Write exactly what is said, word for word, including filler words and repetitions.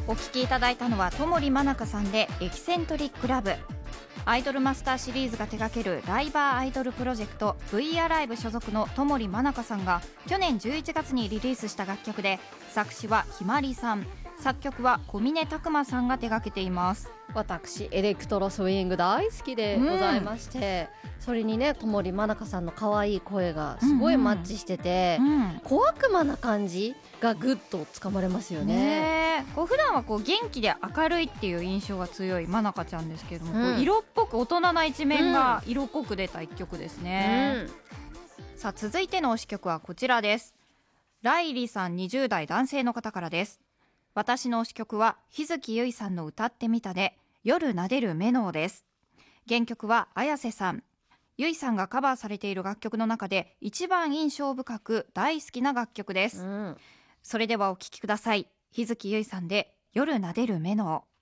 お聴きいただいたのは戸森まなかさんでエキセントリックラブ。アイドルマスターシリーズが手掛けるライバーアイドルプロジェクト ブイアライブ 所属の戸森まなかさんが去年じゅういちがつにリリースした楽曲で、作詞はひまりさん、作曲は小峰拓磨さんが手掛けています。 私エレクトロスイング大好きでございまして、うん、それにね戸森まなかさんの可愛い声がすごいマッチしてて、うんうん、小悪魔な感じがグッとつかまれますよね。 ね、こう普段はこう元気で明るいっていう印象が強いまなかちゃんですけれども、うん、こう色っぽく大人な一面が色濃く出た一曲ですね、うん、さあ続いての推し曲はこちらです。ライリさん、にじゅう代男性の方からです。私の推し曲は日月ゆいさんの歌ってみたで夜撫でるメノウです。原曲は綾瀬さん。ゆいさんがカバーされている楽曲の中で一番印象深く大好きな楽曲です、うん、それではお聴きください。日月ゆいさんで夜撫でるメノウ。